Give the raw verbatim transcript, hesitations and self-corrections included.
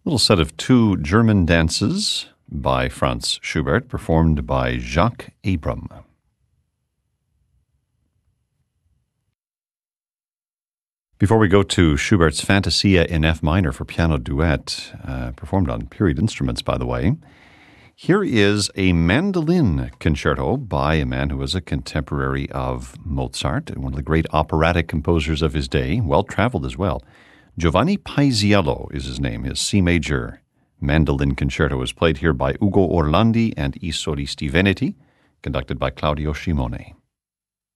Little set of two German dances by Franz Schubert, performed by Jacques Abram. Before we go to Schubert's Fantasia in F minor for piano duet, uh, performed on period instruments, by the way, here is a mandolin concerto by a man who was a contemporary of Mozart, one of the great operatic composers of his day, well-traveled as well. Giovanni Paisiello is his name. His C major mandolin concerto is played here by Ugo Orlandi and I Solisti Veneti, conducted by Claudio Scimone.